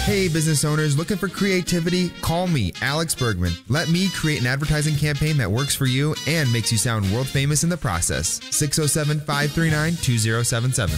Hey, business owners looking for creativity? Call me, Alex Bergman. Let me create an advertising campaign that works for you and makes you sound world famous in the process. 607-539-2077.